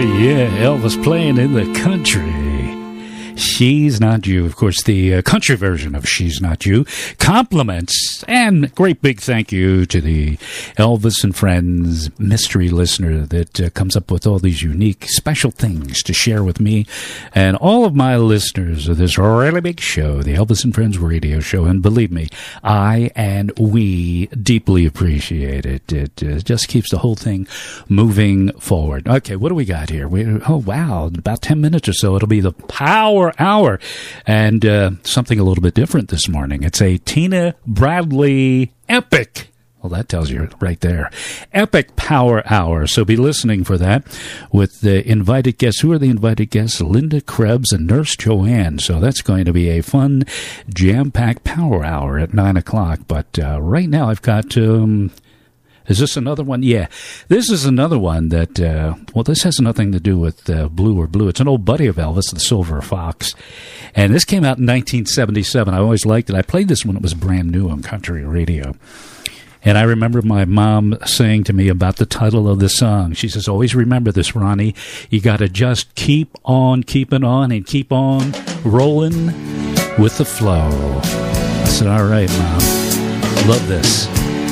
yeah, Elvis playing in the country. She's Not You. Of course, the country version of She's Not You. Compliments and great big thank you to the Elvis and Friends mystery listener that comes up with all these unique, special things to share with me and all of my listeners of this really big show, the Elvis and Friends radio show. And believe me, I and we deeply appreciate it. It just keeps the whole thing moving forward. Okay, what do we got here? Oh, wow, in about 10 minutes or so, it'll be the Power Hour, and something a little bit different this morning. It's a Tina Bradley epic. Well, that tells you right there. Epic Power Hour. So be listening for that with the invited guests. Who are the invited guests? Linda Krebs and Nurse Joanne. So that's going to be a fun, jam-packed Power Hour at 9 o'clock. But right now I've got... is this another one? Yeah. This is another one that, this has nothing to do with Blue or Blue. It's an old buddy of Elvis, the Silver Fox. And this came out in 1977. I always liked it. I played this when it was brand new on country radio. And I remember my mom saying to me about the title of the song. She says, always remember this, Ronnie. You got to just keep on keeping on and keep on rolling with the flow. I said, all right, Mom. Love this.